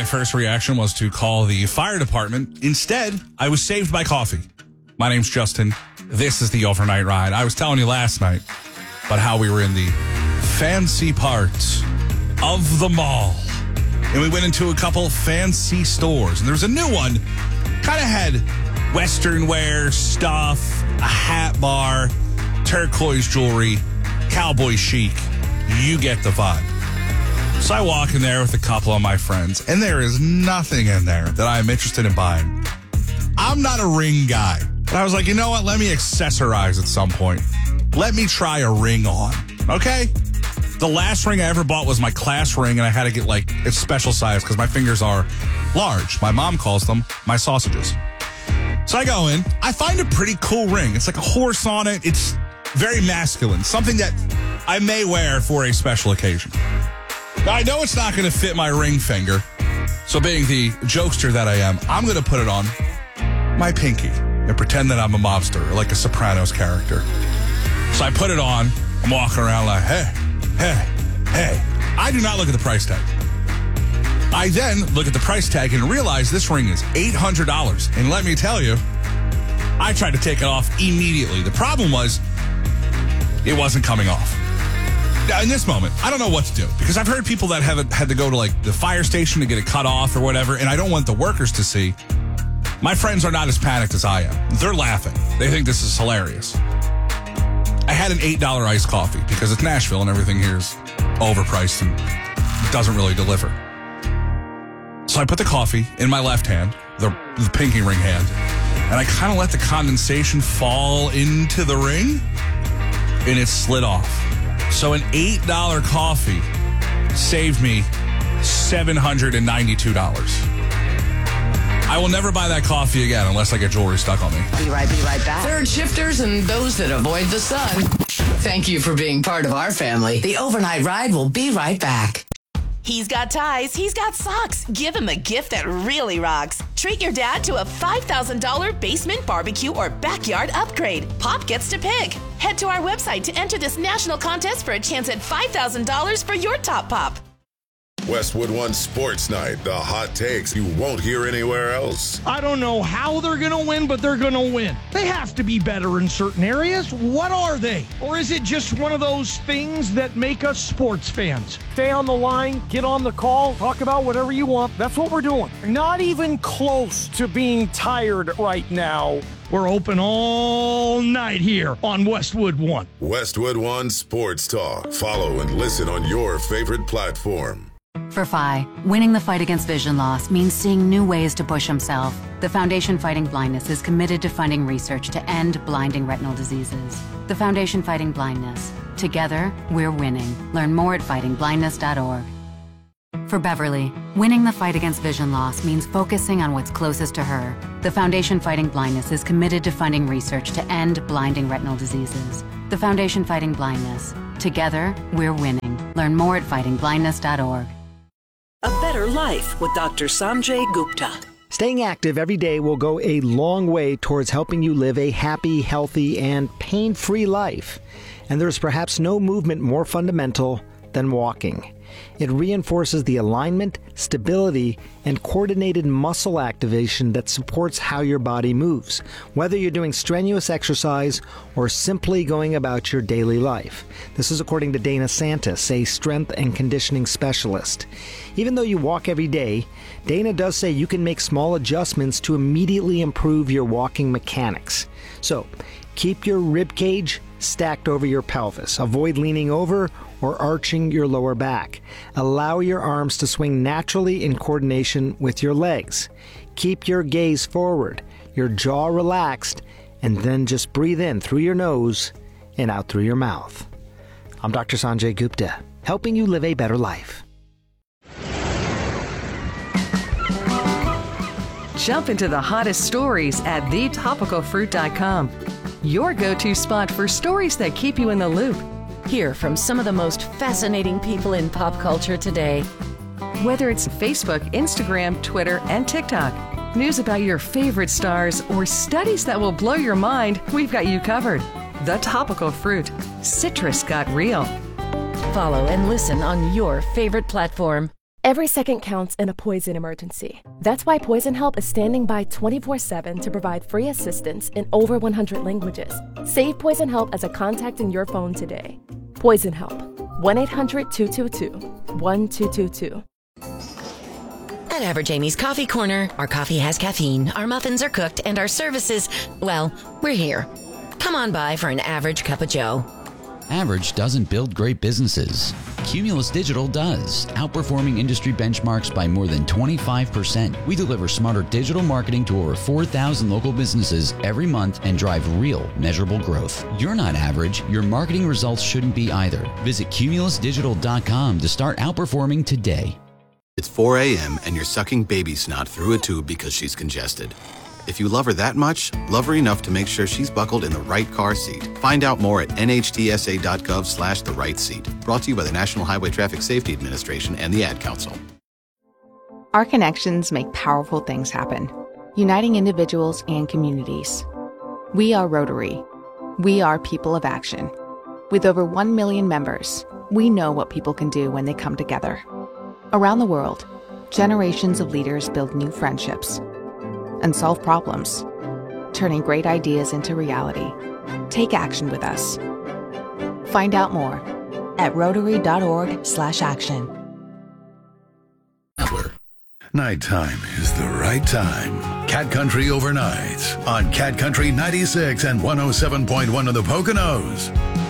my first reaction was to call the fire department. Instead, I was saved by coffee. My name's Justin. This is the Overnight Ride. I was telling you last night about how we were in the fancy parts of the mall. And we went into a couple fancy stores. And there was a new one. Kind of had Western wear stuff, a hat bar, turquoise jewelry, cowboy chic. You get the vibe. So I walk in there with a couple of my friends, and there is nothing in there that I'm interested in buying. I'm not a ring guy. But I was like, you know what? Let me accessorize at some point. Let me try a ring on. Okay? The last ring I ever bought was my class ring, and I had to get like a special size because my fingers are large. My mom calls them my sausages. So I go in. I find a pretty cool ring. It's like a horse on it. It's very masculine. Something that I may wear for a special occasion. Now, I know it's not going to fit my ring finger. So being the jokester that I am, I'm going to put it on my pinky and pretend that I'm a mobster, like a Sopranos character. So I put it on. I'm walking around like, hey. I do not look at the price tag. I then look at the price tag and realize this ring is $800. And let me tell you, I tried to take it off immediately. The problem was it wasn't coming off. Now, in this moment, I don't know what to do because I've heard people that have had to go to like the fire station to get it cut off or whatever, and I don't want the workers to see. My friends are not as panicked as I am. They're laughing. They think this is hilarious. I had an $8 iced coffee because it's Nashville and everything here is overpriced and doesn't really deliver. So I put the coffee in my left hand, the pinky ring hand, and I kind of let the condensation fall into the ring, and it slid off. So an $8 coffee saved me $792. I will never buy that coffee again unless I get jewelry stuck on me. Be right back. Third shifters and those that avoid the sun. Thank you for being part of our family. The Overnight Ride will be right back. He's got ties, he's got socks. Give him a gift that really rocks. Treat your dad to a $5,000 basement barbecue or backyard upgrade. Pop gets to pick. Head to our website to enter this national contest for a chance at $5,000 for your top pop. Westwood One Sports Night, the hot takes you won't hear anywhere else. I don't know how they're going to win, but they're going to win. They have to be better in certain areas. What are they? Or is it just one of those things that make us sports fans? Stay on the line, get on the call, talk about whatever you want. That's what we're doing. Not even close to being tired right now. We're open all night here on Westwood One. Westwood One Sports Talk. Follow and listen on your favorite platform. For Phi, winning the fight against vision loss means seeing new ways to push himself. The Foundation Fighting Blindness is committed to funding research to end blinding retinal diseases. The Foundation Fighting Blindness. Together, we're winning. Learn more at fightingblindness.org. For Beverly, winning the fight against vision loss means focusing on what's closest to her. The Foundation Fighting Blindness is committed to funding research to end blinding retinal diseases. The Foundation Fighting Blindness. Together, we're winning. Learn more at fightingblindness.org. A better life with Dr. Sanjay Gupta. Staying active every day will go a long way towards helping you live a happy, healthy, and pain-free life. And there's perhaps no movement more fundamental than walking. It reinforces the alignment, stability, and coordinated muscle activation that supports how your body moves, whether you're doing strenuous exercise or simply going about your daily life. This is according to Dana Santis, a strength and conditioning specialist. Even though you walk every day, Dana does say you can make small adjustments to immediately improve your walking mechanics. So, keep your rib cage stacked over your pelvis. Avoid leaning over or arching your lower back. Allow your arms to swing naturally in coordination with your legs. Keep your gaze forward, your jaw relaxed, and then just breathe in through your nose and out through your mouth. I'm Dr. Sanjay Gupta, helping you live a better life. Jump into the hottest stories at thetopicalfruit.com. Your go-to spot for stories that keep you in the loop. Hear from some of the most fascinating people in pop culture today. Whether it's Facebook, Instagram, Twitter, and TikTok, news about your favorite stars, or studies that will blow your mind, we've got you covered. The Topical Fruit. Citrus got real. Follow and listen on your favorite platform. Every second counts in a poison emergency. That's why Poison Help is standing by 24/7 to provide free assistance in over 100 languages. Save Poison Help as a contact in your phone today. Poison Help. 1-800-222-1222. At Average Amy's Coffee Corner, our coffee has caffeine, our muffins are cooked, and our services, well, we're here. Come on by for an average cup of joe. Average doesn't build great businesses. Cumulus Digital does, outperforming industry benchmarks by more than 25%. We deliver smarter digital marketing to over 4,000 local businesses every month and drive real, measurable growth. You're not average. Your marketing results shouldn't be either. Visit cumulusdigital.com to start outperforming today. It's 4 a.m. and you're sucking baby snot through a tube because she's congested. If you love her that much, love her enough to make sure she's buckled in the right car seat. Find out more at nhtsa.gov/the right seat. Brought to you by the National Highway Traffic Safety Administration and the Ad Council. Our connections make powerful things happen, uniting individuals and communities. We are Rotary. We are people of action. With over 1 million members, we know what people can do when they come together. Around the world, generations of leaders build new friendships and solve problems, turning great ideas into reality. Take action with us. Find out more at Rotary.org/action. Nighttime is the right time. Cat Country Overnight on Cat Country 96 and 107.1 of the Poconos.